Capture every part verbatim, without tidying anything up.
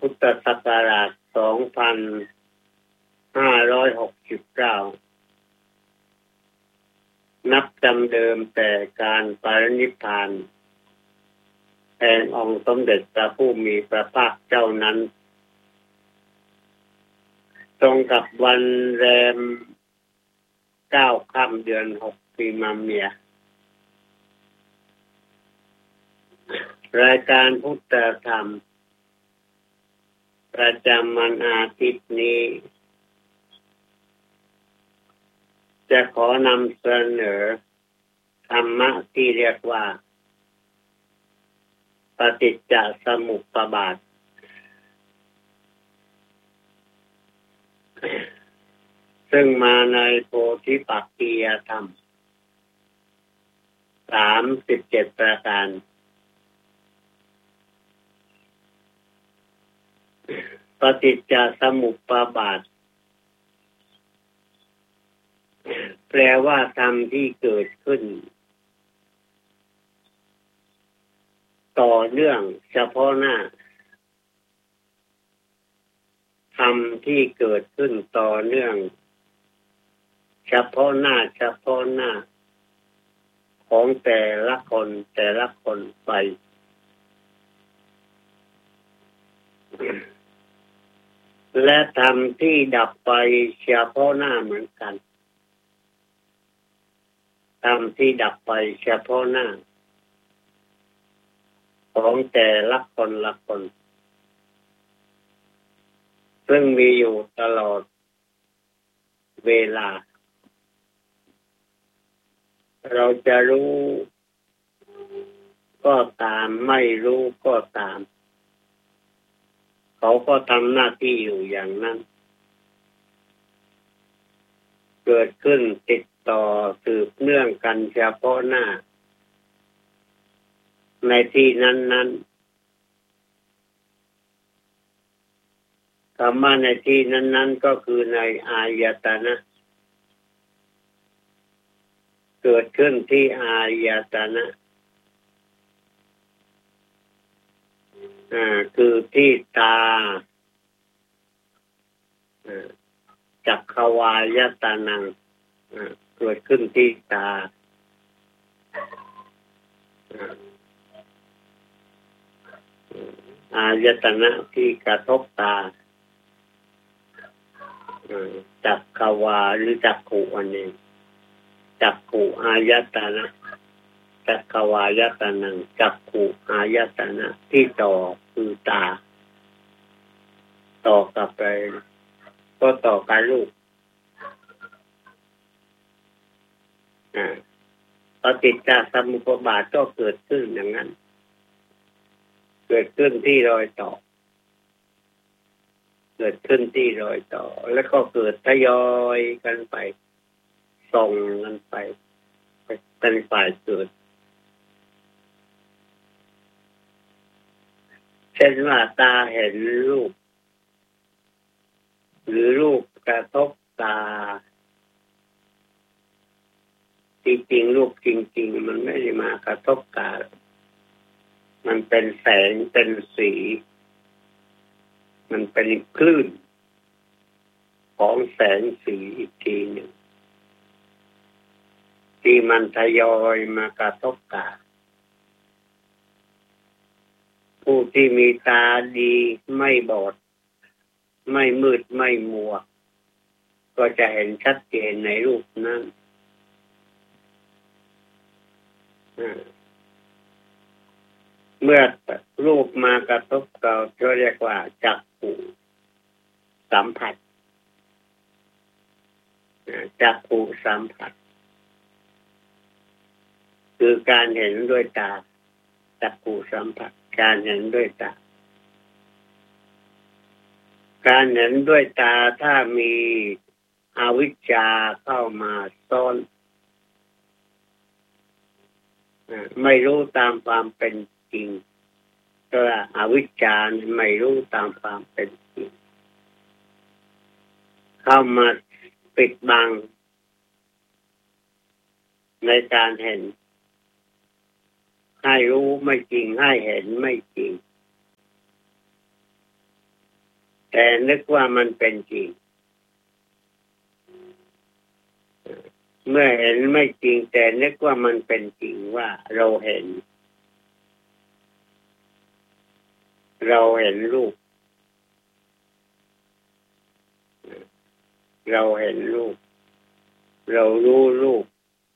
พุทธศักราชสองพันห้าร้อยหกสิบเก้านับจำเดิมแต่การปรินิพพานแห่งองค์สมเด็จพระผู้มีพระภาคเจ้านั้นตรงกับวันแรมเก้าค่ำเดือนหกปีมะเมียรายการพุทธธรรมประจำวันอาทิตย์นี้จะขอนำเสนอธรรมะที่เรียกว่าปฏิจจสมุปบาทซึ่งมาในโพธิปักขิยธรรมสามสิบเจ็ดประการปฏิจจสมุปบาทแปลว่าธรรมที่เกิดขึ้นต่อเนื่องเฉพาะหน้าธรรมที่เกิดขึ้นต่อเนื่องเฉพาะหน้าเฉพาะหน้าของแต่ละคนแต่ละคนไปและธรรมที่ดับไปเฉพาะหน้าเหมือนกันธรรมที่ดับไปเฉพาะหน้าของแต่ละคนละคนซึ่งมีอยู่ตลอดเวลาเราจะรู้ก็ตามไม่รู้ก็ตามเขาก็ทำหน้าที่อยู่อย่างนั้นเกิดขึ้นติดต่อสืบเนื่องกันเฉพาะหน้าในที่นั้นๆคำว่าในที่นั้นๆก็คือในอายตนะเกิดขึ้นที่อายตนะอ่าคือที่ตาจักขวายตานังเกิดขึ้นที่ตาอายตนะที่กระทบตาจักขวาหรือจักขุอันนี้จักขุอายตนะจักขวายตานังจักขุอายตนะที่ต่อคือตาต่อกับไปก็ต่อกับรูปปฏิจจสมุปบาทก็เกิดขึ้นอย่างนั้นเกิดขึ้นที่รอยต่อเกิดขึ้นที่รอยต่อแล้วก็เกิดทยอยกันไปส่งกันไปเป็นฝ่ายเกิดเช่นว่าตาเห็นรูปหรือรูปกระทบตาจริงๆรูปจริงๆมันไม่ได้มากระทบตามันเป็นแสงเป็นสีมันเป็นคลื่นของแสงสีอีกทีหนึ่งที่มันทยอยมากระทบตาผู้ที่มีตาดีไม่บอดไม่มืดไม่มัวก็จะเห็นชัดเจนในรูปนั้นเมื่อรูปมากระทบเราจะเรียกว่าจักขุสัมผัสจักขุสัมผัสคือการเห็นด้วยตาจักขุสัมผัสการเห็นด้วยตาการเห็นด้วยตาถ้ามีอวิชชาเข้ามาซ่อนไม่รู้ตามความเป็นจริงก็อวิชชาไม่รู้ตามความเป็นจริงเข้ามาปิดบังในการเห็นให้รู้ไม่จริงให้เห็นไม่จริงแต่นึกว่ามันเป็นจริงเมื่อเห็นไม่จริงแต่นึกว่ามันเป็นจริงว่าเราเห็นเราเห็นรูปเราเห็นรูปเรารู้รูป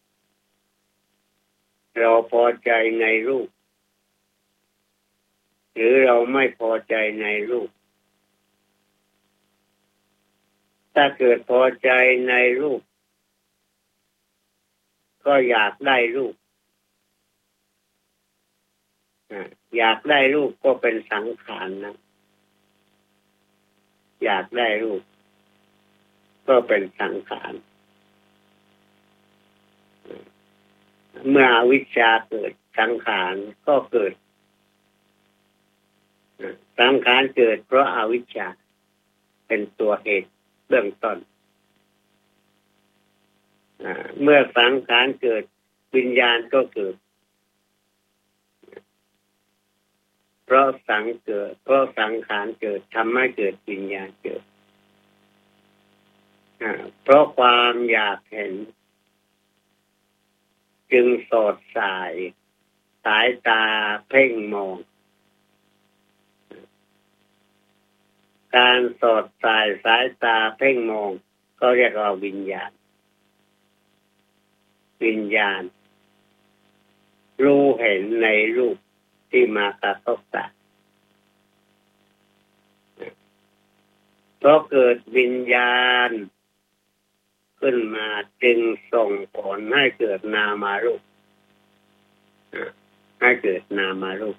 เราพอใจในรูปหรือเราไม่พอใจในรูปถ้าเกิดพอใจในรูปก็อยากได้รูปอยากได้รูปก็เป็นสังขารนะอยากได้รูปก็เป็นสังขารเมื่ออวิชชาเกิดสังขารก็เกิดสังขารเกิดเพราะอวิชชาเป็นตัวเหตุเบื้องต้นเมื่อสังขารเกิดวิญญาณก็เกิดเพราะสังเกิดเพราะสังขารเกิดทำให้เกิดวิญญาณเกิดเพราะความอยากเห็นจึงสอดสายสายตาเพ่งมองการสอดสายสายตาเพ่งมองก็เรียกว่าวิญญาณวิญญาณรู้เห็นในรูปที่มากระทบตาเพราะเกิดวิญญาณขึ้นมาจึงส่งผลให้เกิดนามารูปให้เกิดนามารูป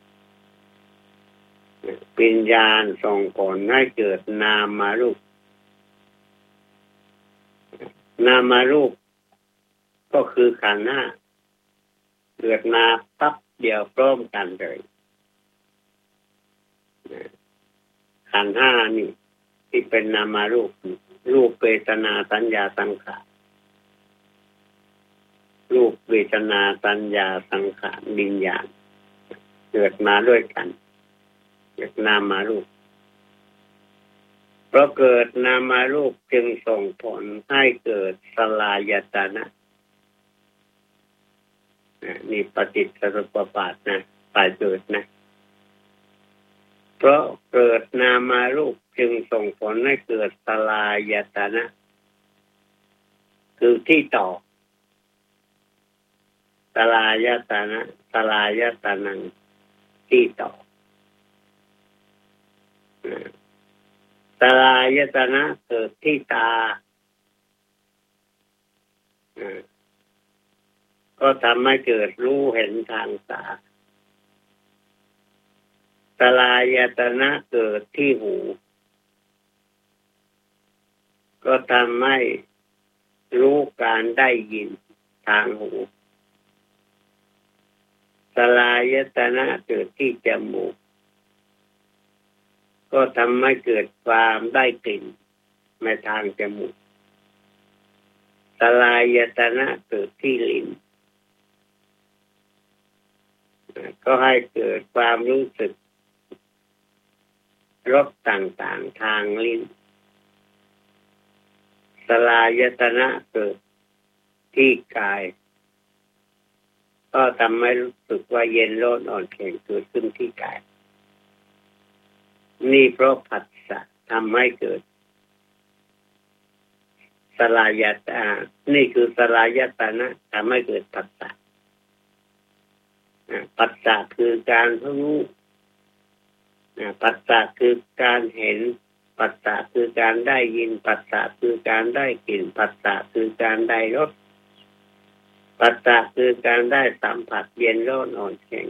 วิญญาณส่งผลให้เกิดนามารูปนามารูปก็คือขันธ์ห้าเกิดมาปั๊บเดียวพร้อมกันเลยขันธ์ห้านี่ที่เป็นนามารูปรูปเวทนาสัญญาสังขารรูปเวทนาสัญญาสังขารวิญญาณเกิดมาด้วยกันเกิดนามารูปเพราะเกิดนามารูปจึงส่งผลให้เกิดสลายตนะนี่ปฏิจจสมุปบาทนะฝ่ายเกิดนะเพราะเกิดนามารูปจึงส่งผลให้เกิดสลายตนะคือที่ต่อสลายตนะสลายตนังที่ต่อสลายตนะเกิดที่ตาก็ทำให้เกิดรู้เห็นทางตาสลายตนะเกิดที่หูก็ทำให้รู้การได้ยินทางหูสลายตนะเกิดที่จมูกก็ทำให้เกิดความได้กลิ่นในทางจมูกสลายตนะเกิดที่ลิ้นก็ให้เกิดความรู้สึกรสต่างๆทางลิ้นสลายตนะเกิดที่กายก็ทำให้รู้สึกว่าเย็นร้อนอ่อนแข็งเกิดขึ้นที่กายนี่เพราะผัสสะทำให้เกิดสลายตนะนี่คือสลายตนะทำให้เกิดผัสสะผัสสะคือการรู้ผัสสะคือการเห็นผัสสะคือการได้ยินผัสสะคือการได้กลิ่นผัสสะคือการได้รสผัสสะคือการได้สัมผัสเย็นร้อนอ่อนแข็ง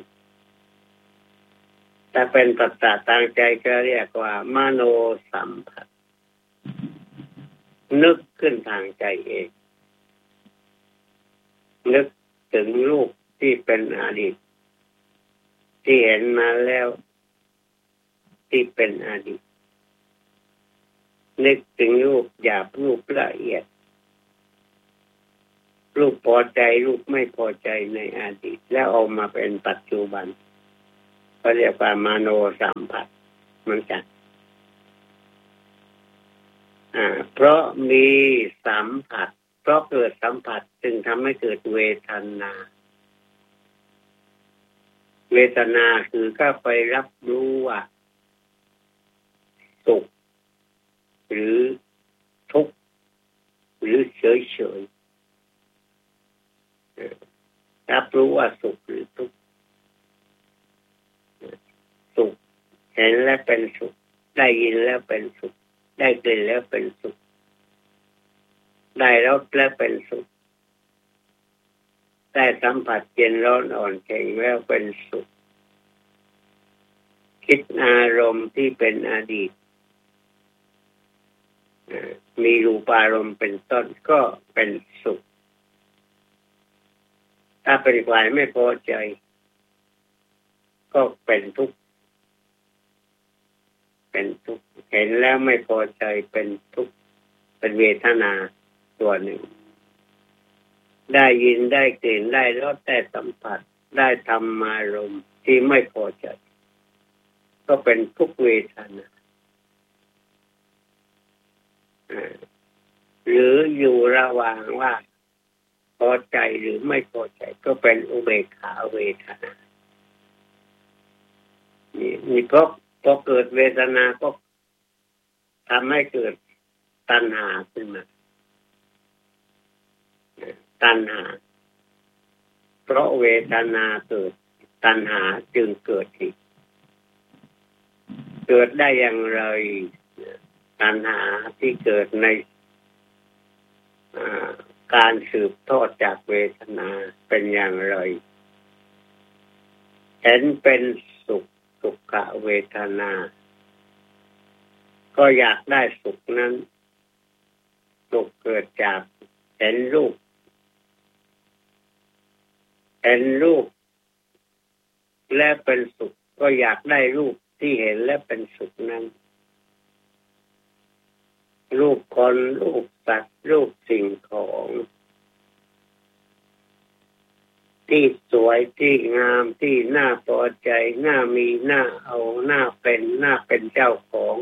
ถ้าเป็นผัสสะทางใจก็เรียกว่ามโนสัมผัสนึกขึ้นทางใจเองนึกถึงรูปที่เป็นอดีตที่เห็นมาแล้วที่เป็นอดีตนึกถึงรูปหยาบรูปละเอียดรูปพอใจรูปไม่พอใจในอดีตแล้วเอามาเป็นปัจจุบันก็เรียกว่ามโนสัมผัสเหมือนกันอ่าเพราะมีสัมผัสเพราะเกิดสัมผัสจึงทำให้เกิดเวทนาเวทนาคือก็ไปรับรู้ว่าสุขหรือทุกข์หรือเฉยๆรับรู้ว่าสุขหรือทุกข์สุขเห็นแล้วเป็นสุขได้ยินแล้วเป็นสุขได้กลิ่นแล้วเป็นสุขได้รสแล้วเป็นสุขได้สัมผัสเย็นร้อนอ่อนแข็งแล้วเป็นสุขคิดอารมณ์ที่เป็นอดีตมีรูปารมณ์เป็นต้นก็เป็นสุขถ้าเป็นฝ่ายไม่พอใจก็เป็นทุกข์เป็นทุกข์เห็นแล้วไม่พอใจเป็นทุกข์เป็นเวทนาตัวหนึ่งได้ยินได้กลิ่นได้รสได้สัมผัสได้ธรรมารมณ์ที่ไม่พอใจก็เป็นทุกขเวทนาหรืออยู่ระหว่างว่าพอใจหรือไม่พอใจก็เป็นอุเบกขาเวทนานี่นี่พอพอเกิดเวทนาก็ทำให้เกิดตัณหาขึ้นมาตัณหาเพราะเวทนาเกิดตัณหาจึงเกิดอีกเกิดได้อย่างไรตัณหาที่เกิดในการสืบทอดจากเวทนาเป็นอย่างไรเห็นเป็นสุขสุขเวทนาก็อยากได้สุขนั้นสุขเกิดจากเห็นรูปเห็นรูปและเป็นสุขก็อยากได้รูปที่เห็นและเป็นสุขนั้นรูปคนรูปสัตว์รูปสิ่งของที่สวยที่งามที่น่าพอใจน่ามีน่าเอาน่าเป็นน่าเป็นเจ้าของ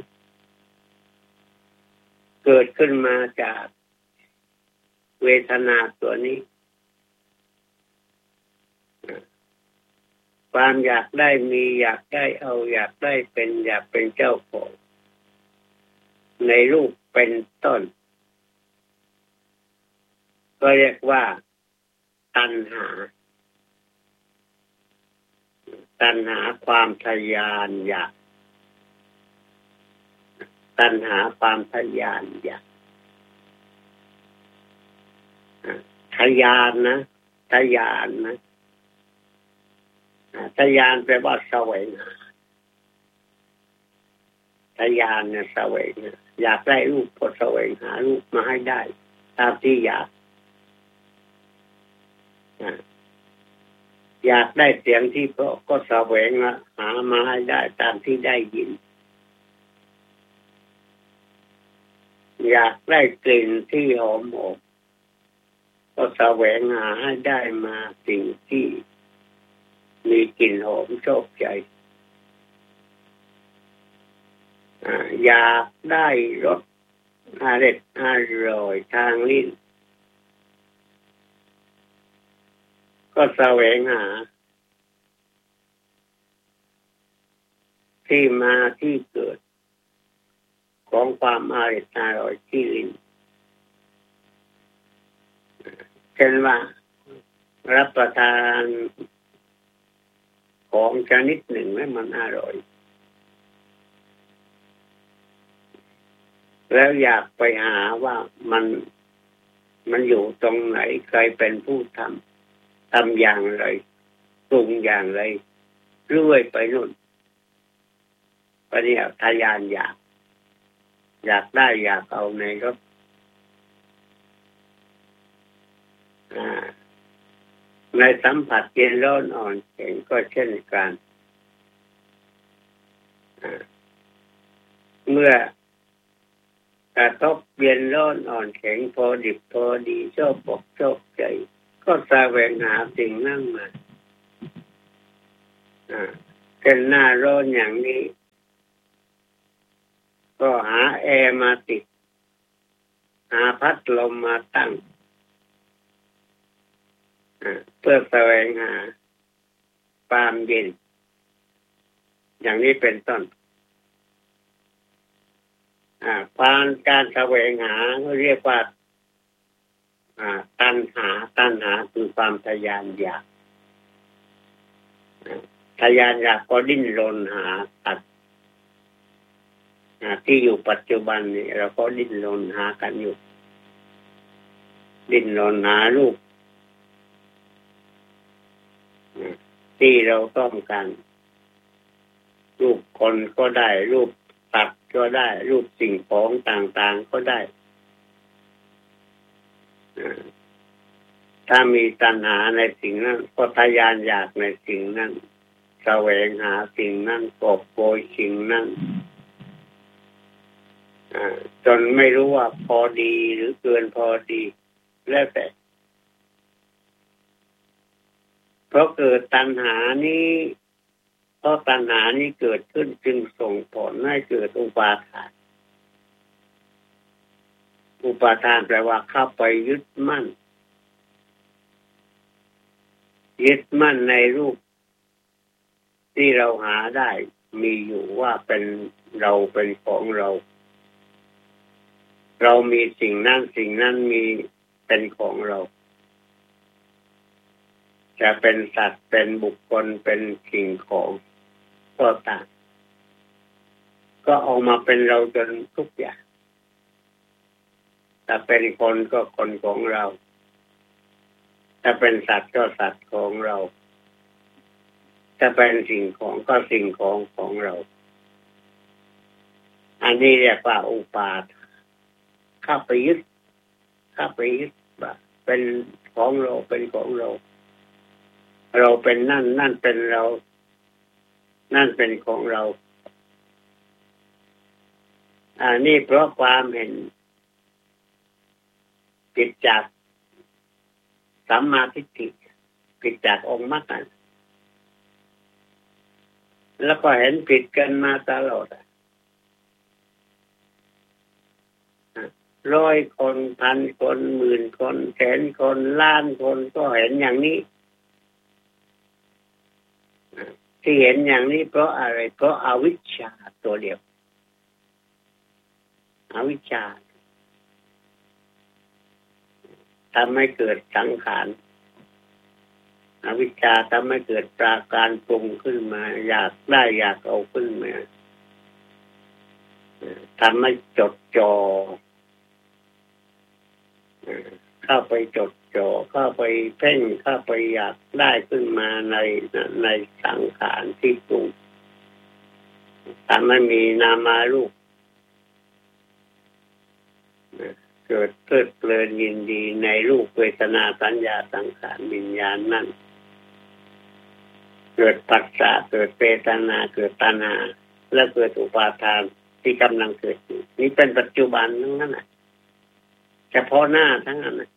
เกิดขึ้นมาจากเวทนาตัวนี้ความอยากได้มีอยากได้เอาอยากได้เป็นอยากเป็นเจ้าของในรูปเป็นต้นก็เรียกว่าตัณหาตัณหาความทะยานอยากตัณหาความทะยานอยากทะยานนะทะยานนะทะยานแปลว่าแสวงหาทะยานเนี่ยแสวงอยากได้รูปก็แสวงหารูปมาให้ได้ตามที่อยากอยากได้เสียงที่เพราะก็แสวงหามาให้ได้ตามที่ได้ยินอยากได้กลิ่นที่หอมหอมก็แสวงหาให้ได้มาสิ่งที่มีกลิ่นหอมชอบใจอยากได้รสอร่อยอร่อยทางลิ้นก็แสวงหาที่มาที่เกิดของความอร่อยอร่อยที่ลิ้นเช่นว่ารับประทานของชนิดหนึ่งแล้วมันอร่อยแล้วอยากไปหาว่ามันมันอยู่ตรงไหนใครเป็นผู้ทำทำอย่างไรปรุงอย่างไรเรื่อยไปนู่นปะเนี่ยทะยานอยากอยากได้อยากเอาในรถในสัมผัสเย็นร้อนอ่อนแข็งก็เช่นกันเมื่อกระทบเย็นร้อนอ่อนแข็งพอดิบพอดีชอบอกชอบใจก็แสวงหาสิ่งนั้นมาเป็นหน้าร้อนอย่างนี้ก็หาแอร์มาติดหาพัดลมมาตั้งเพื่อแสวงหาความเย็นอย่างนี้เป็นต้นความการแสวงหาเรียกว่าตัณหาตัณหาคือความทะยานอยากทะยานอยากก็ดิ้นรนหาตัดที่อยู่ปัจจุบันนี้เราก็ดิ้นรนหากันอยู่ดิ้นรนหารูปที่เราต้องการรูปคนก็ได้รูปสัตว์ก็ได้รูปสิ่งของต่างๆก็ได้ถ้ามีตัณหาในสิ่งนั้นก็ทะยานอยากในสิ่งนั้นแสวงหาสิ่งนั้นกอบโกยสิ่งนั้นจนไม่รู้ว่าพอดีหรือเกินพอดีแล้วแต่เพราะเกิดตัณหานี้เพราะตัณหานี้เกิดขึ้นจึงส่งผลให้เกิดอุปาทานอุปาทานแปลว่าเข้าไปยึดมั่นยึดมั่นในรูปที่เราหาได้มีอยู่ว่าเป็นเราเป็นของเราเรามีสิ่งนั้นสิ่งนั้นมีเป็นของเราจะเป็นสัตว์เป็นบุคคลเป็นสิ่งของก็ตามก็ออกมาเป็นเราจนทุกอย่างถ้าเป็นคนก็คนของเราถ้าเป็นสัตว์ก็สัตว์ของเราถ้าเป็นสิ่งของก็สิ่งของของเราอันนี้เรียกว่าอุปาทานเข้าไปยึดเข้าไปยึดว่าเป็นของเราเป็นของเราเราเป็นนั่นนั่นเป็นเรานั่นเป็นของเราอันนี้เพราะความเห็นผิดจากสัมมาทิฏฐิผิดจากองค์มรรคแล้วก็เห็นผิดกันมาตลอดร้อยคนพันคนหมื่นคนแสนคนล้านคนก็เห็นอย่างนี้ที่เห็นอย่างนี้เพราะอะไรเพราะอวิชชาตัวเดียวอวิชชาทำให้เกิดสังขารอวิชชาทำให้เกิดปราการปรุงขึ้นมาอยากได้อยากเอาขึ้นมาทำให้จดจ่อเข้าไปจดจ่อเข้าไปเพ่งเข้าไปอยากได้ขึ้นมาในในสังขารที่ปรุงทำให้มีนามารูปเกิดเพลิดเพลินยินดีในรูปเวทนาสัญญาสังขารวิญญาณนั่นเกิดปัสสะเกิดเวทนาเกิดตัณหาและเกิดอุปาทานที่กำลังเกิดอยู่นี่เป็นปัจจุบันทั้งนั้นน่ะเฉพาะหน้าทั้งนั้นน่ะ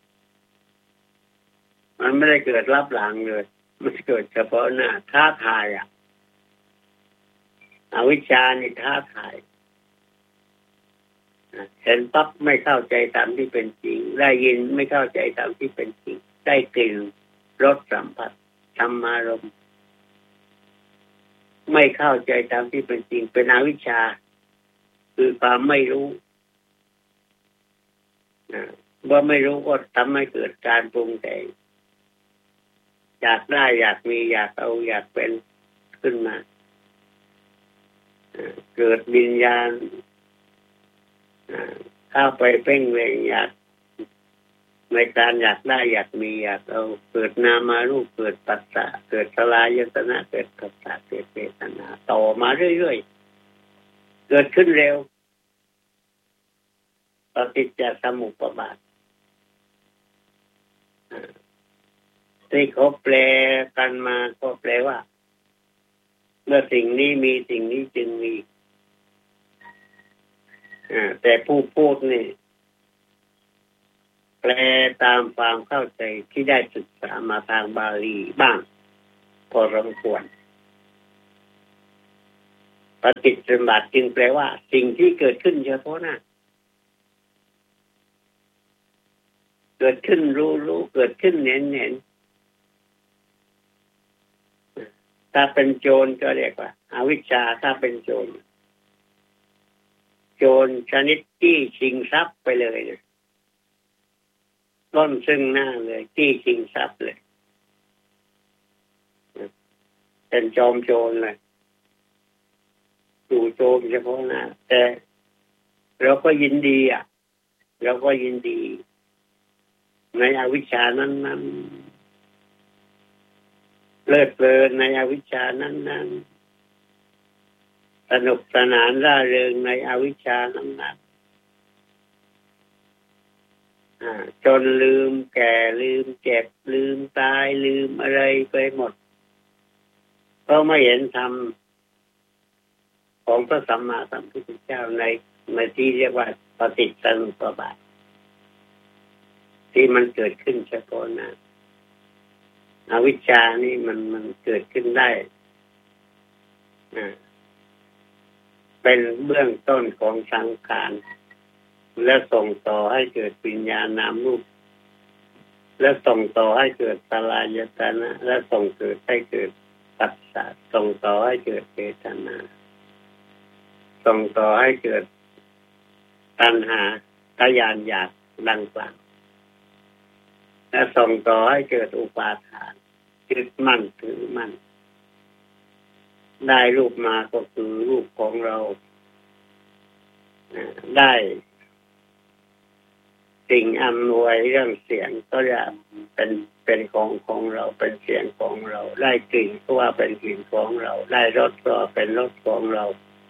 มันไม่ได้เกิดรับหลังเลยมันเกิดเฉพาะหน้าท้าทายอ่ะอวิชชานี่ท้าทายเห็นปั๊บไม่เข้าใจตามที่เป็นจริงได้ยินไม่เข้าใจตามที่เป็นจริงได้กลิ่นรสสัมผัสธรรมารมณ์ไม่เข้าใจตามที่เป็นจริงเป็นอวิชชาคือความไม่รู้ว่าไม่รู้ก็ทำให้เกิดการปรุงแต่งอยากได้อยากมีอยากเอาอยากเป็นขึ้นมาเกิดวิญญาณเข้าไปเพ่งเล็งอยากในการอยากได้อยากมีอยากเอาเกิดนามารูปเกิดปัสสะเกิดสลายตนะเกิดปัสสะเกิดเวทนาต่อมาเรื่อยๆเกิดขึ้นเร็วปฏิจจสมุปบาทที่เขาแปลกันมาก็แปลว่าเมื่อสิ่งนี้มีสิ่งนี้จึงมีแต่ผู้พูดนี่แปลตามความเข้าใจที่ได้ศึกษามาทางบาลีบ้างพอสมควรปฏิจจสมุปบาทจึงแปลว่าสิ่งที่เกิดขึ้นเฉพาะหน้ากิดขึ้นรู้รู้เกิดขึ้นเห็นเห็นถ้าเป็นโจรก็เรียกว่าอวิชชาถ้าเป็นโจรโจรชนิดที่ชิงทรัพย์ไปเลยนะต้นซึ่งหน้าเลยที่ชิงทรัพย์เลยเป็นจอมโจรเลยดูโจรเฉพาะหน้าแต่เราก็ยินดีอ่ะเราก็ยินดีในอวิชชานั้นนั้นเลิดเพลินในอวิชชานั้นนั้นสนุกสนานร่าเริงในอวิชชานั้นนั้นจนลืมแก่ลืมเจ็บลืมตายลืมอะไรไปหมดเพราะไม่เห็นธรรมของพระสัมมาสัมพุทธเจ้าในในที่เรียกว่าปฏิจจสมุปบาทที่มันเกิดขึ้นเฉพาะหน้าอวิชชานี่มันมันเกิดขึ้นได้เป็นเบื้องต้นของสังขารและส่งต่อให้เกิดปัญญานามรูปและส่งต่อให้เกิดตลายตนะและส่งเกิดให้เกิดปัสสะส่งต่อให้เกิดเวทนาส่งต่อให้เกิดตัณหาทะยานอยากดังกล่าวและส่งต่อให้เกิดอุปาทานยึดมั่นถือมั่นได้รูปมาก็คือรูปของเราได้สิ่งอำนวยเรื่องเสียงก็จะเป็นเป็นของของเราเป็นเสียงของเราได้กลิ่นก็ว่าเป็นกลิ่นของเราได้รสก็เป็นรสของเรา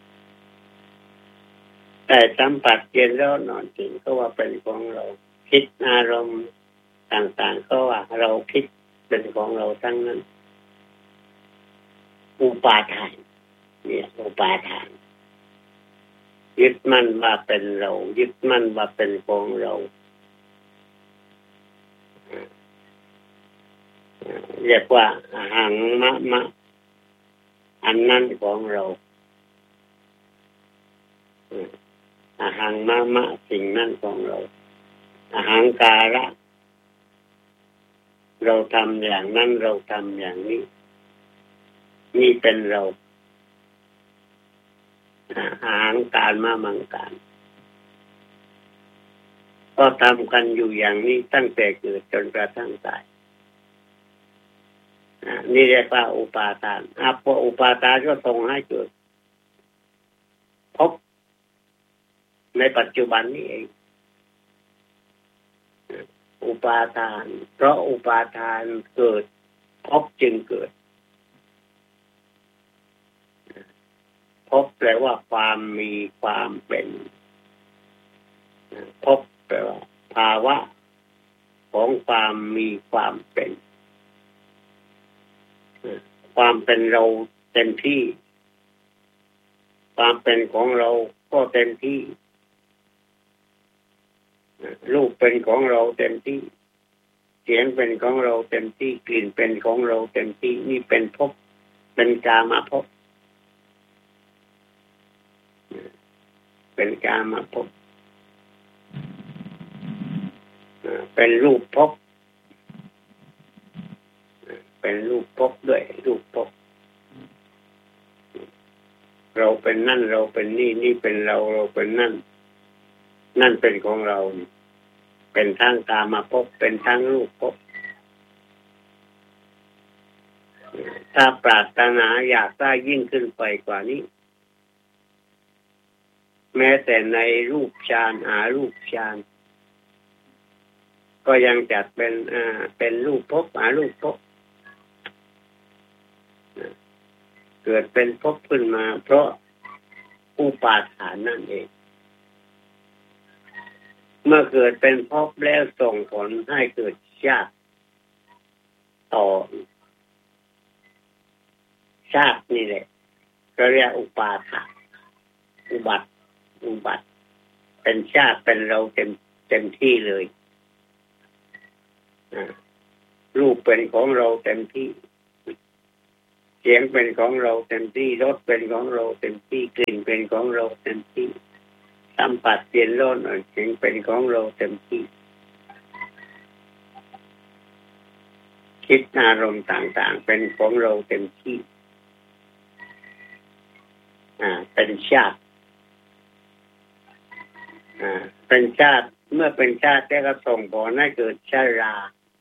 แต่สัมผัสเย็นร้อนนอนจริงก็ว่าเป็นของเราคิดอารมณ์ต่างๆก็ว่าเราคิดเป็นของเราทั้งนั้นอุปาทานเนี่ยอุปาทานยึดมั่นว่าเป็นเรายึดมั่นว่าเป็นของเราเรียกว่าหังมะมะอันนั้นของเราอาหังมะมะสิ่งนั้นของเราอาหังการะเราทำอย่างนั้นเราทำอย่างนี้นี่เป็นเราอาหังการมามังการก็ทำกันอยู่อย่างนี้ตั้งแต่เกิดจนกระทั่งตายนี่เรียกว่าอุปาทานอาพออุปาทานก็ส่งให้เกิดพบในปัจจุบันนี้เองอุปาทานเพราะอุปาทานเกิดพบจึงเกิดพบแปลว่าความมีความเป็นพบแปลว่าภาวะของความมีความเป็นความเป็นเราเต็มที่ความเป็นของเราก็เต็มที่รูปเป็นของเราเต็มที่เสียงเป็นของเราเต็มที่กลิ่นเป็นของเราเต็มที่นี่เป็นภพเป็นกามาภพเป็นกามาภพเป็นรูปภพเป็นรูปภพด้วยรูปภพเราเป็นนั่นเราเป็นนี่นี่เป็นเราเราเป็นนั่นนั่นเป็นของเราเป็นทั้งกามาภพเป็นทั้งรูปภพถ้าปรารถนาอยากได้ยิ่งขึ้นไปกว่านี้แม้แต่ในรูปฌานอารูปฌานก็ยังจัดเป็นอ่าเป็นรูปภพอารูปภพเกิดเป็นภพขึ้นมาเพราะอุปาทานนั่นเองเมื่อเกิดเป็นภพแล้วส่งผลให้เกิดชาติต่อชาตินี่แหละก็เรียกอุปาทานอุบัติอุบัติเป็นชาติเป็นเราเต็มเต็มที่เลยรูปเป็นของเราเต็มที่เสียงเป็นของเราเต็มที่รสเป็นของเราเต็มที่กลิ่นเป็นของเราเต็มที่สัมผัสเปลี่ยนร้อนเสียงเป็นของเราเต็มที่คิดอารมณ์ต่างๆเป็นของเราเต็มที่อ่าเป็นชาติอ่าเป็นชาติเมื่อเป็นชาติก็ส่งผลให้เกิดชรา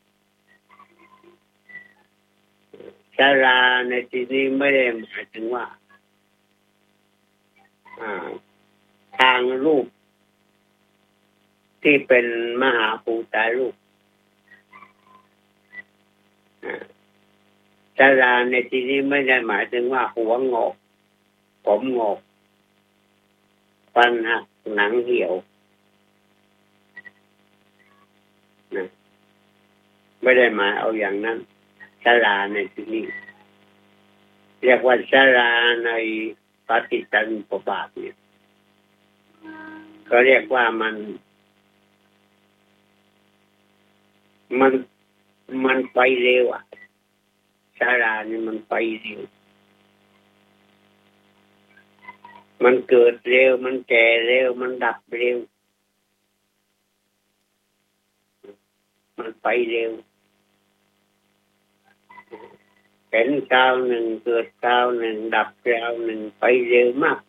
ชราในที่นี้ไม่ได้หมายถึงว่าทางรูปที่เป็นมหาภูตารูปชราในที่นี้ไม่ได้หมายถึงว่าหัวงอกผมงอกฟันหักหนังเหี่ยวนะไม่ได้หมายเอาอย่างนั้นชราในที่นี้เรียกว่าชราในปฏิจจสมุปบาทเนี่ยก็เรียกว่ามันมันมันไปเร็วอ่ะชรานี่มันไปเร็วมันเกิดเร็วมันแก่เร็วมันดับเร็วมันไปเร็วเห็นคราวหนึ่งเกิดคราวหนึ่งดับคราวหนึ่งไปเร็วมาก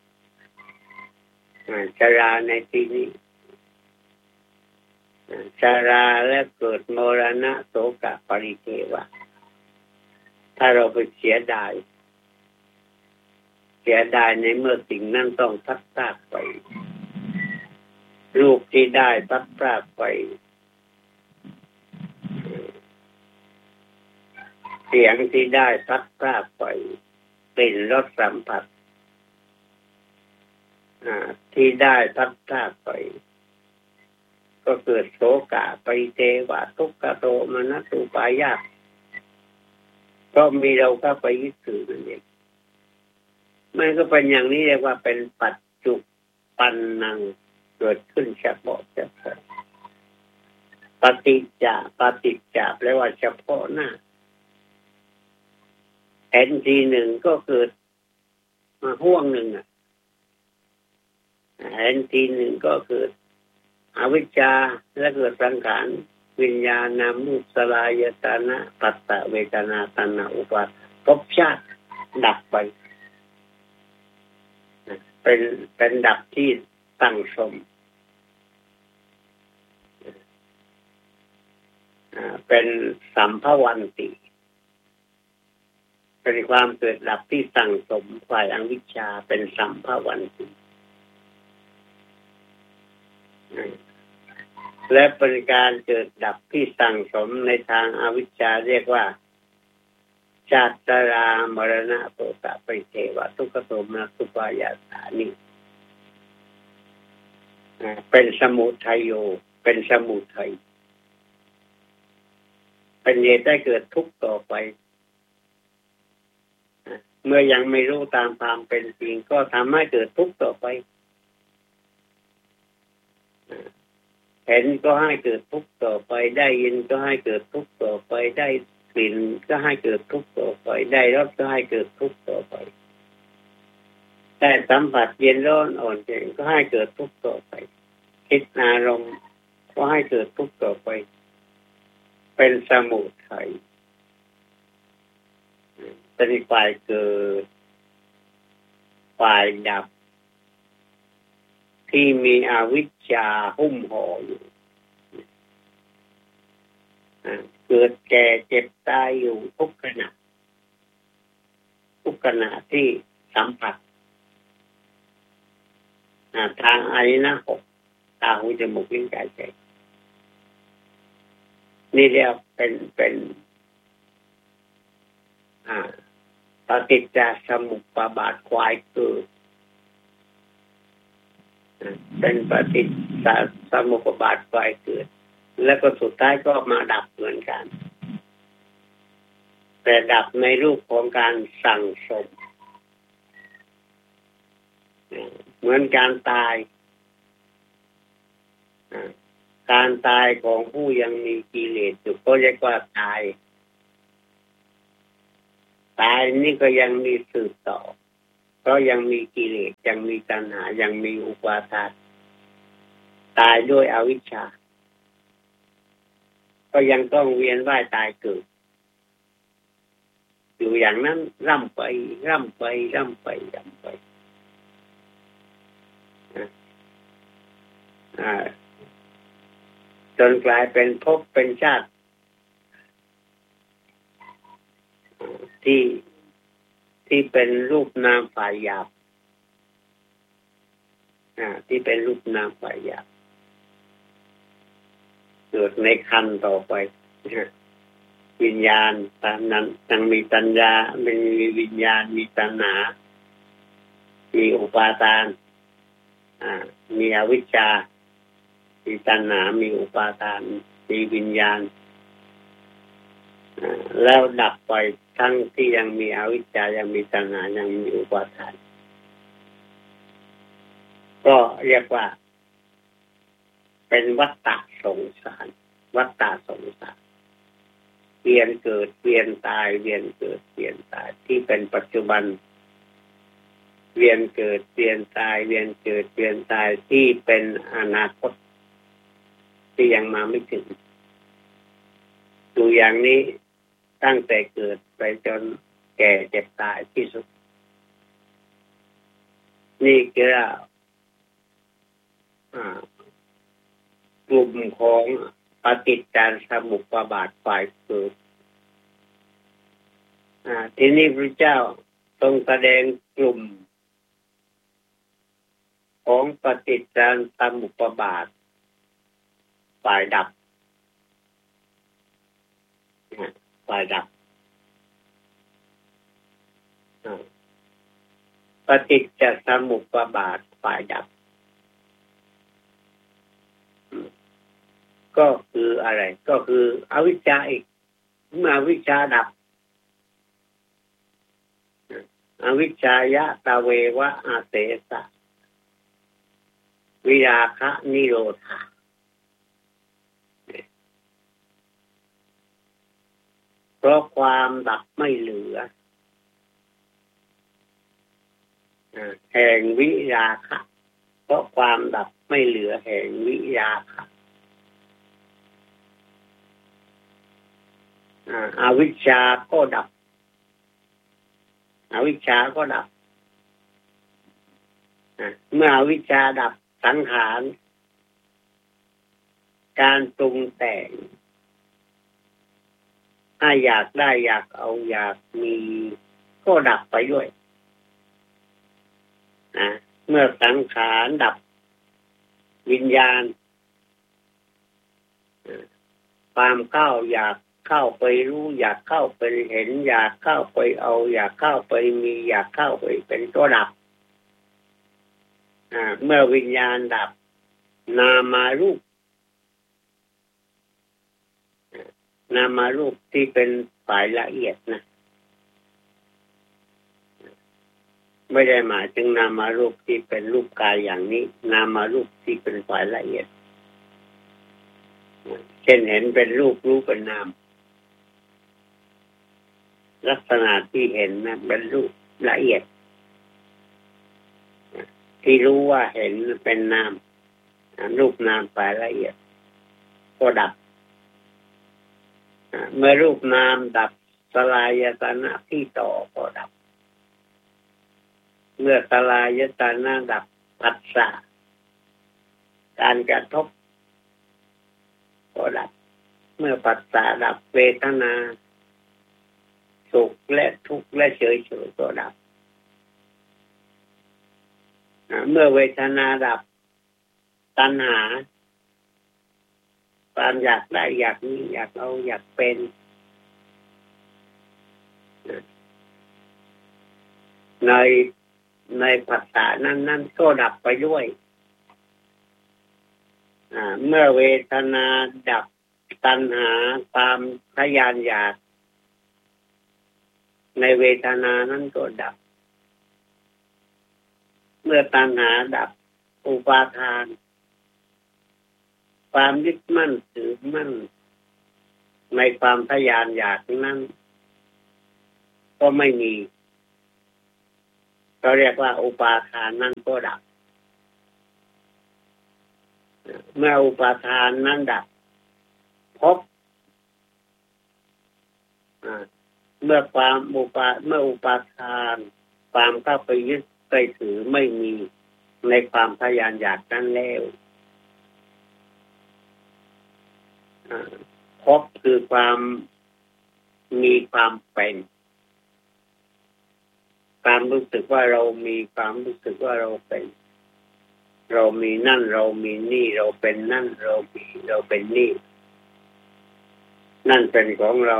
ชราในที่นี้ชราและเกิดมรณะโศกปริเทวะถ้าเราไปเสียดายเสียดายในเมื่อสิ่งนั้นต้องพัดพรากไปรูปที่ได้พัดพรากไปเสียงที่ได้พัดพรากไปเป็นรสสัมผัสที่ได้พัดพรากไปก็เกิดโศกะปริเทวะทุกขโทมนัสอุปายาสก็มีเราเข้าไปยึดถือนั่นเองมันก็เป็นอย่างนี้เรียกว่าเป็นปัจจุปันนังเกิดขึ้นเฉพาะเฉพาะปฏิจจาปฏิจจาแปลว่าเฉพาะหน้าเห็นทีหนึ่งก็เกิดมาห่วงหนึ่งอ่ะเห็นทีหนึ่งก็เกิดอวิชชาและเกิดสังขารวิญญาณนามุสลายตนะปัตตะเวทนาตัณหาอุปาทภพชาติดับไปเป็นเป็นดับที่ตั้งสมเป็นสัมภวันติเป็นความเกิดดับที่ตั้งสมฝ่ายอวิชชาเป็นสัมภวันติและเป็นการเกิดดับที่สั่งสมในทางอวิชชาเรียกว่าชาติชรามรณะโสกะปริเทวะทุกขโทมนัสอุปายาสานิเป็นสมุทัยโยเป็นสมุทัยเป็นเหตุให้เกิดทุกข์ต่อไปเมื่อยังไม่รู้ตามความเป็นจริงก็ทำให้เกิดทุกข์ต่อไปเห็นก็ให้เกิดทุกข์ต่อไปได้ยินก็ให้เกิดทุกข์ต่อไปได้กลิ่นก็ให้เกิดทุกข์ต่อไปได้รสก็ให้เกิดทุกข์ต่อไปได้สัมผัสเย็นร้อนอ่อนแข็งก็ให้เกิดทุกข์ต่อไปคิดอารมณ์ก็ให้เกิดทุกข์ต่อไปเป็นสมุทัยเป็นฝ่ายเกิดฝ่ายดับที่มีอวิชชาหุ้มห่ออยู่เกิดแก่เจ็บตายอยู่ทุกขณะทุกขณะที่สัมผัสทางอายนะหกตาหูจมูกลิ้นกายใจนี่เรียกเป็นเป็นอ่าปฏิจจสมุปบาทควายเกิดเป็นปฏิจจสมุปบาทควายเกิดแล้วก็สุดท้ายก็มาดับเหมือนกันแต่ดับในรูปของการสั่งสมเหมือนการตายการตายของผู้ยังมีกิเลสอยู่ก็เรียกว่าตายตายนี่ก็ยังมีสืบต่อเพราะยังมีกิเลสยังมีตัณหายังมีอุปาทานตายด้วยอวิชชาก็ยังต้องเวียนว่ายตายเกิดอยู่อย่างนั้นร่ำไปร่ำไปร่ำไปร่ำไปอ่าจนกลายเป็นภพเป็นชาติที่ที่เป็นรูปนามฝ่ายหยาบอ่าที่เป็นรูปนามฝ่ายหยาบเกิดในคันต่อไปวิญญาณตามนั้นยังมีตัญญามันมีวิญญาณมีตัณหามีอุปาทานอ่ามีอวิชชามีตัณหามีอุปาทานมีวิญญาณอ่าแล้วดับไปทั้งที่ยังมีอวิชชายังมีตัณหายังมีอุปาทานก็เรียกว่าเป็นวัฏฏะสงสารวัฏฏะสงสารเวียนเกิดเวียนตายเวียนเกิดเวียนตายที่เป็นปัจจุบันเวียนเกิดเวียนตายเวียนเกิดเวียนตายที่เป็นอนาคตที่ยังมาไม่ถึงอยู่อย่างนี้ตั้งแต่เกิดไปจนแก่เจ็บตายที่สุดนี่คือกลุ่มของปฏิจจสมุปบาทฝ่ายเกิดทีนี้พระเจ้าทรงแสดงกลุ่มของปฏิจจสมุปบาทฝ่ายดับฝ่ายดับปฏิจจสมุปบาทฝ่ายดับก็คืออะไรก็คืออวิชชาอีกเมื่ออวิชชาดับอวิชชายะตะเววะอาเสสะวิราคะนิโรธาเพราะความดับไม่เหลือแห่งวิราคะเพราะความดับไม่เหลือแห่งวิราคะอวิชชาก็ดับอวิชชาก็ดับเมื่ออวิชชาดับสังขารการปรุงแต่งถ้าอยากได้อยากเอาอยากมีก็ดับไปด้วยนะเมื่อสังขารดับวิญญาณความเข้าอยากเข้าไปรู้อยากเข้าไปเห็นอยากเข้าไปเอาอยากเข้าไปมีอยากเข้าไปเป็นก็ดับเมื่อวิญญาณดับนามารูปนามารูปที่เป็นฝ่ายละเอียดนะไม่ได้หมายถึงนามารูปที่เป็นรูปกายอย่างนี้นามารูปที่เป็นฝ่ายละเอียดเช่นเห็นเป็นรูปรู้เป็นนามลักษณะที่เห็นนะเป็นรูปละเอียดที่รู้ว่าเห็นเป็นนามรูปนามฝ่ายละเอียดก็ดับเมื่อรูปนามดับสลายตนะที่ต่อก็ดับเมื่อสลายตนะดับผัสสะการกระทบก็ดับเมื่อผัสสะดับเวทนาสุขและทุกข์และเฉยเฉยก็ดับเมื่อเวทนาดับตัณหาความอยากได้อยากมีอยากเอาอยากเป็นในในผัสสะนั้นนั้นก็ดับไปด้วยเมื่อเวทนาดับตัณหาความทะยานอยากในเวทนานั้นก็ดับเมื่อตัณหาดับอุปาทานความยึดมั่นถือมั่นในความทะยานอยากนั้นก็ไม่มีเขาเรียกว่าอุปาทานนั้นก็ดับเมื่ออุปาทานนั้นดับภพเเมื่อความอุปาเมื่ออุปาทานความเข้าไปยึดไปถือไม่มีในความทยานอยากนั้นแล้วพบคือความมีความเป็นความรู้สึกว่าเรามีความรู้สึกว่าเราเป็นเรามีนั่นเรามีนี่เราเป็นนั่นเรามีเราเป็นนี่นั่นเป็นของเรา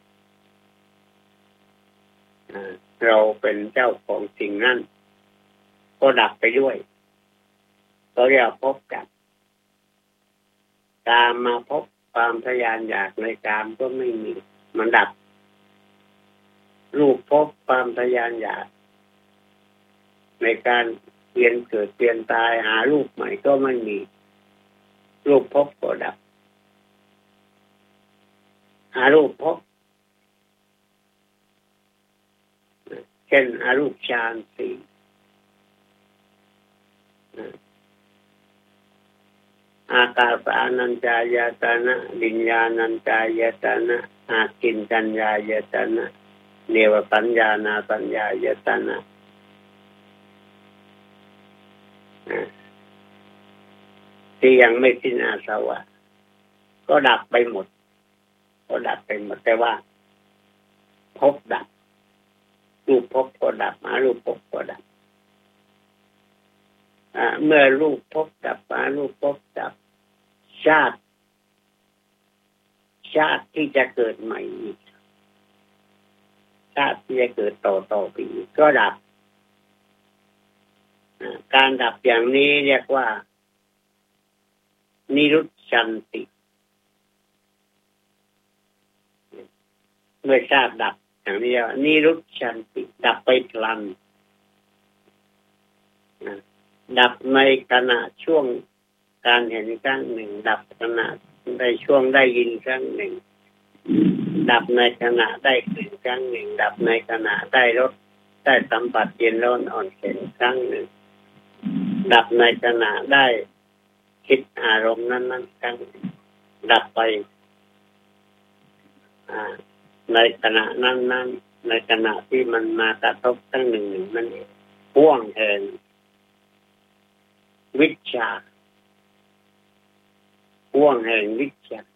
เราเป็นเจ้าของสิ่งนั้นก็ดับไปด้วยก็เรียกพบกันตามมาพบความทยานอยากในกามก็ไม่มีมันดับรูปพบความทยานอยากในการเปลี่ยนเกิดเปลี่ยนตายหารูปใหม่ก็ไม่มีรูปพบก็ดับหารูปพบเช่นอรูปฌานสี่อากาสานัญจายตนะวิญญาณัญจายตนะอากินจัญญายตนะเนวสัญญานาสัญญายตนะที่ยังไม่สิ้นอาสวะก็ดับไปหมดก็ดับไปหมดแต่ว่าพบดับรูปพบก็ดับอารูปพบก็ดับเมื่อรูปพบดับอารูปพบดับชาติชาติที่จะเกิดใหม่อีกชาติที่จะเกิดต่อต่อไปอีกก็ดับการดับอย่างนี้เรียกว่านิรุตชันติเมื่อชาติดับอย่างนี้ว่านิรุตชันติดับไปพลันดับในขณะช่วงการเห็นครั้งหนึ่งดับขณะในช่วงได้ยินครั้งหนึ่งดับในขณะได้กลิ่นครั้งหนึ่งดับในขณะได้รสได้สัมผัสเย็นร้อนอ่อนแข็งครั้งหนึ่งดับในขณะได้คิดอารมณ์นั้นๆครั้งดับไปในขณะนั้นๆในขณะที่มันมากระทบครั้งหนึ่งหนึ่งมันพ่วงแทนวิชชาพ่วงแห่งวิชชา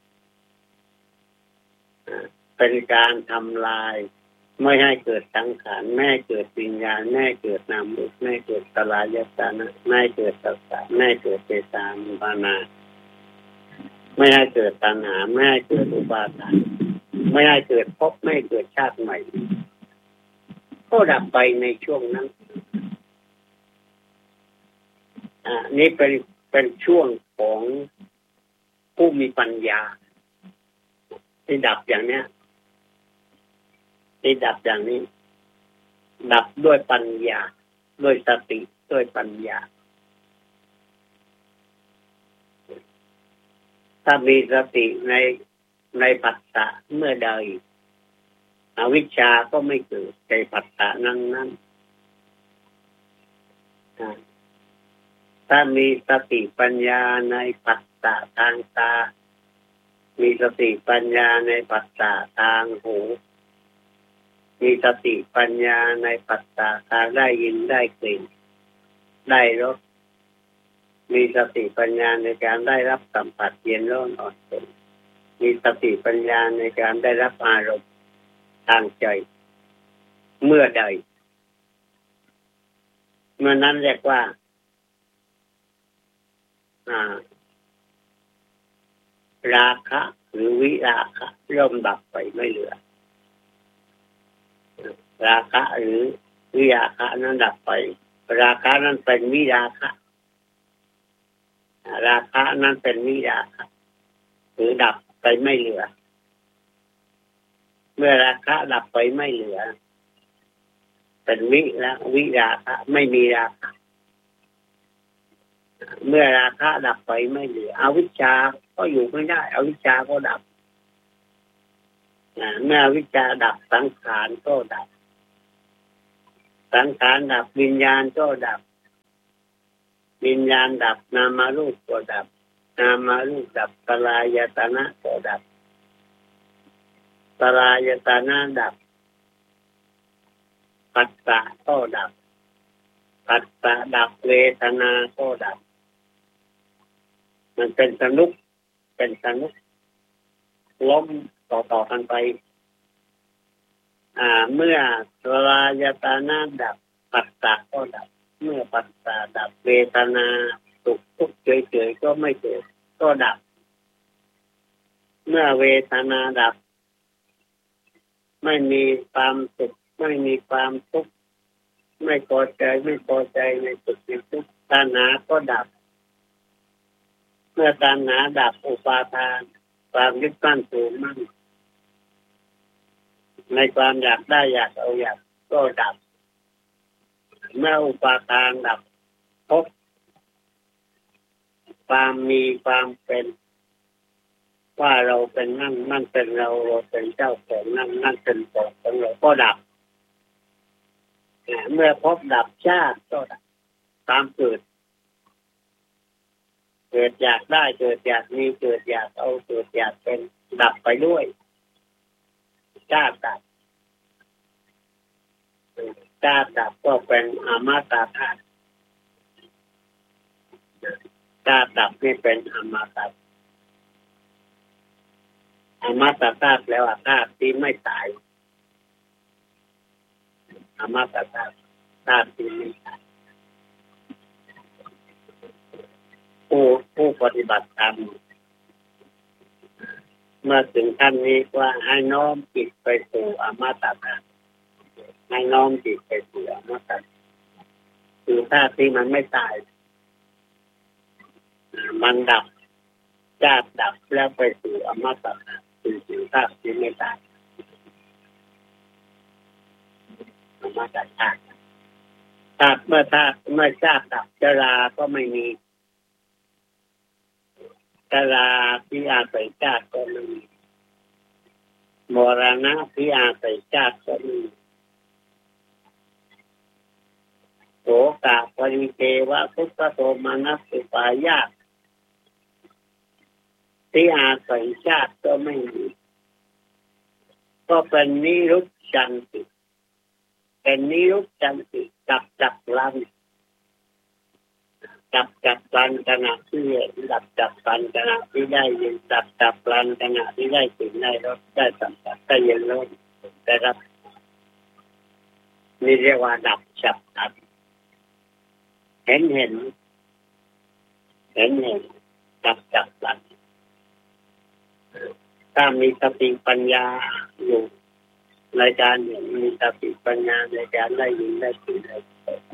เป็นการทำลายไม่ให้เกิดสังขารไม่ให้เกิดวิญญาณไม่ให้เกิดนามรูปไม่ให้เกิดสลายตนะไม่ให้เกิดสัสสะไม่ให้เกิดเจตานุปัฏฐานไม่ให้เกิดตัณหาไม่ให้เกิดอุปาทานไม่ให้เกิดภพไม่ให้เกิดชาติใหม่ก็ดับไปในช่วงนั้นอ่านี่เป็นเป็นช่วงของผู้มีปัญญาที่ดับอย่างเนี้ยที่ดับอย่างนี้ดับด้วยปัญญาด้วยสติด้วยปัญญาถ้ามีสติในในปัสสะเมื่อใดอวิชชาก็ไม่เกิดในปัสสะนั้นนั้นถ้ามีสติปัญญาในปัสสะทางตามีสติปัญญาในปัสสะทางหูมีสติปัญญาในปัสสะทางได้ยินได้กลิ่นได้รสมีสติปัญญาในการได้รับสัมผัสเย็นร้อนอ่อนแข็งมีสติปัญญาในการได้รับอารมณ์ทางใจเมื่อใดเมื่อนั้นเรียกว่าราคะหรือวิราคะย่อมดับไปไม่เหลือราคะหรือวิราคะนั้นดับไปราคะนั้นเป็นวิราคะราคะนั้นเป็นวิราคะหรือดับไปไม่เหลือเมื่อราคะดับไปไม่เหลือเป็นวิละวิราคะไม่มีราคะเมื่อราคะดับไปไม่เหลืออวิชชาก็อยู่ไม่ได้อวิชชาก็ดับเมื่ออวิชชาดับสังขารก็ดับสังขารดับวิญญาณก็ดับวิญญาณดับนามรูปก็ดับนามรูปดับสลายตนะก็ดับสลายตนะดับผัสสะก็ดับผัสสะดับเวทนาก็ดับมันเป็นสนุกเป็นสนุกล้มต่อๆกันไปอ่าเมื่อลายตานะดับผัสสะก็ดับเมื่อผัสสะดับเวทนาสุขทุกข์เฉยๆก็ไม่เกิดก็ดับเมื่อเวทนาดับไม่มีความสุขไม่มีความทุกข์ไม่พอใจไม่พอใจในสุขในทุกข์ตัณหาก็ดับเมื่อตัณหาดับอุปาทานความยึดมั่นถือมั่นในความอยากได้อยากเอาอยากก็ดับเมื่ออุปาทานดับพบความมีความเป็นว่าเราเป็นนั่นนั่นเป็นเราเราเป็นเจ้าของนั่นนั่นเป็นของของเราก็ดับเมื่อพบดับชาติก็ดับตามเกิดเกิดอยากได้เกิดอยากมีเกิดอยากเอาเกิดอยากเป็นดับไปด้วยชาติดับชาติดับก็เป็นอมตะธาตุชาติดับนี่เป็นอมตะอมตะธาตุแล้วธาตุที่ไม่ตายอมตะธาตุธาตุที่ไม่ตายผู้ผู้ปฏิบัติธรรมเมื่อถึงขั้นนี้ว่าให้น้อมจิตไปสู่อมตะธาตุให้น้อมจิตไปสู่อมตะคือธาตุที่มันไม่ตายมันดับชาติดับแล้วไปสู่อมตะธาตุคือสู่ธาตุที่ไม่ตายอมตะธาตุธาตุเมื่อธาตุเมื่อชาติดับชราก็ไม่มีชราที่อาศัยชาติก็ไม่มีมรณะที่อาศัยชาติก็มีโสกะปริเทวะทุกขโทมนัสสุปายาสที่อาศัยชาติก็ไม่มีก็เป็นนิรุตจันติเป็นนิรุตจันติจับจับลันจับจับลันขณะที่เห็นจับจับลันขณะที่ได้ยินจับจับลันขณะที่ได้กลิ่นได้รสได้สัมผัสได้เย็นร้อนได้รับนี่เรียกว่าดับจับดับเห็นเห็นเห็นเห็นจับจับลันถ้ามีสติปัญญาอยู่ในการเห็นมีสติปัญญาในการได้ยินได้กลิ่นได้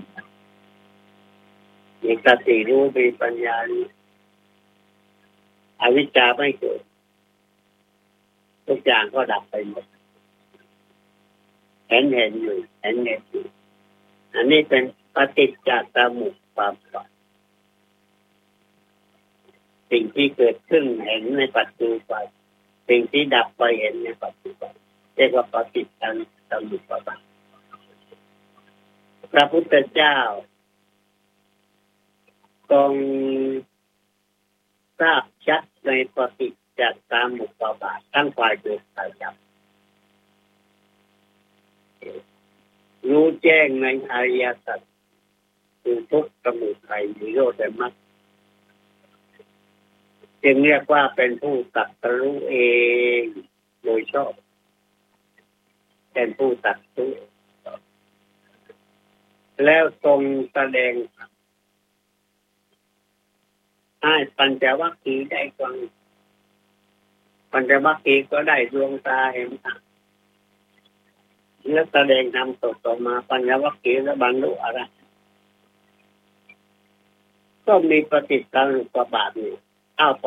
มีสติรู้มีปัญญาอวิชชาไม่เกิดทุกอย่างก็ดับไปหมดเห็นเห็นอยู่เห็นเห็นอยู่อันนี้เป็นปฏิจจสมุปบาทสิ่งที่เกิดขึ้นเห็นในปัจจุบันสิ่งที่ดับไปเห็นในปัจจุบันเรียกว่าปฏิจจสมุปบาทพระพุทธเจ้าทรงทราบชัดในปฏิจจสมุปบาททั้งฝ่ายเกิดฝ่ายดับรู้แจ้งในอริยสัจคือทุกข์สมุทัยนิโรธมรรคจึงเรียกว่าเป็นผู้ตรัสรู้เองโดยชอบเป็นผู้ตรัสรู้แล้วทรงแสดงให้ปัญจวัคคีย์ได้ฟังปัญจวัคคีย์ก็ได้ดวงตาเห็นธรรมแล้วแสดงธรรมสดๆมาปัญจวัคคีย์แล้วบรรลุอะไรก็มีปฏิจจสมุปบาทนี่เข้าไป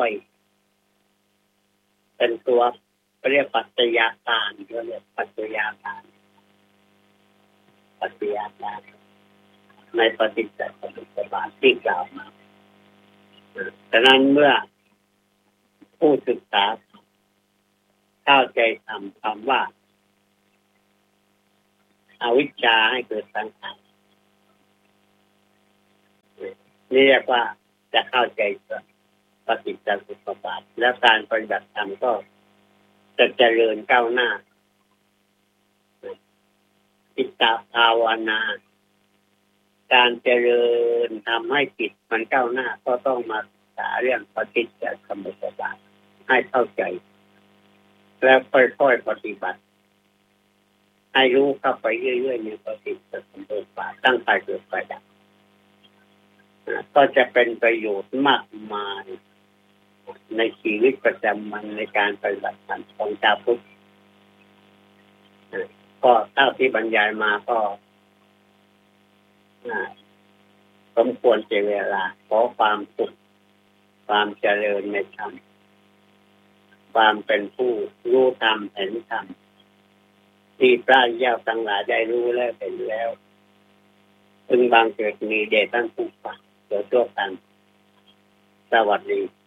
เป็นตัวเรียกปัจจัยาการเรียกปัจจัยาการปัจจัยาการในปฏิจจสมุปบาทที่กล่าวมาฉะนั้นเมื่อผู้ศึกษาเข้าใจทำคำว่าอวิชชาให้เกิดสังขารนี่เรียกว่าจะเข้าใจปฏิจจสมุปบาทและการปฏิบัติธรรมก็จะเจริญก้าวหน้าจิตตภาวนาการเจริญทำให้จิตมันก้าวหน้าก็ต้องมาศึกษาเรื่องปฏิจจสมุปบาทให้เข้าใจแล้วค่อยๆปฏิบัติให้รู้เข้าไปเรื่อยๆในปฏิจจสมุปบาทตั้งแต่เกิดไปดับก็จะเป็นประโยชน์มากมายในชีวิตประจำวันในการปฏิบัติธรรมของชาวพุทธก็เท่าที่บรรยายมาก็สมควรเจเวลาขอความสุขความเจริญในธรรมความเป็นผู้รู้ธรรมเห็นธรรมที่พระเจ้าทั้งหลายได้รู้และเห็นแล้วพึงบังเกิดมีแด่ท่านผู้ฟังโดยทั่วกันสวัสดี